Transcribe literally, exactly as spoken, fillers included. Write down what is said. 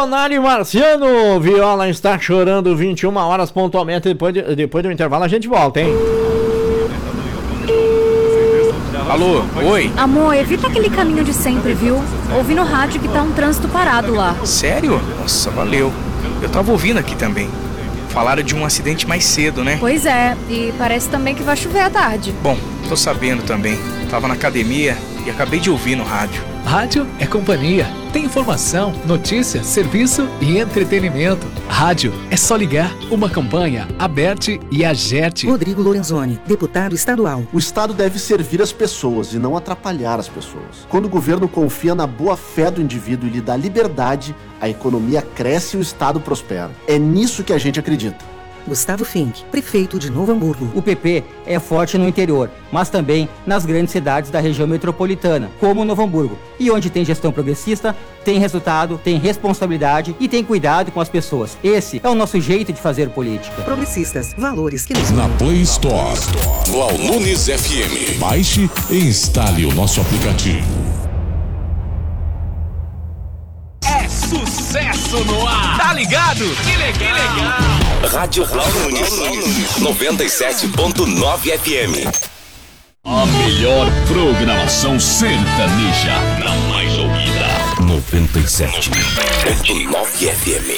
Leonardo Marciano, Viola está chorando, vinte e uma horas pontualmente. Depois, de, depois do intervalo a gente volta, hein? Alô, oi. Amor, evita aquele caminho de sempre, viu? Ouvi no rádio que tá um trânsito parado lá. Sério? Nossa, valeu. Eu tava ouvindo aqui também. Falaram de um acidente mais cedo, né? Pois é, e parece também que vai chover à tarde. Bom, tô sabendo também. Tava na academia e acabei de ouvir no rádio. Rádio é companhia. Tem informação, notícia, serviço e entretenimento. Rádio é só ligar. Uma campanha, Aberte e Agerte. Rodrigo Lorenzoni, deputado estadual. O Estado deve servir as pessoas e não atrapalhar as pessoas. Quando o governo confia na boa-fé do indivíduo e lhe dá liberdade, a economia cresce e o Estado prospera. É nisso que a gente acredita. Gustavo Fink, prefeito de Novo Hamburgo. O P P é forte no interior, mas também nas grandes cidades da região metropolitana, como Novo Hamburgo. E onde tem gestão progressista, tem resultado, tem responsabilidade e tem cuidado com as pessoas. Esse é o nosso jeito de fazer política. Progressistas, valores que nos... Na Play Store, Val Nunes F M. Baixe e instale o nosso aplicativo. É sucesso no ar! Tá ligado? Que legal! Que legal. Rádio Val Nunes, noventa e sete ponto nove F M. A melhor programação sertaneja na mais ouvida. noventa e sete ponto nove F M.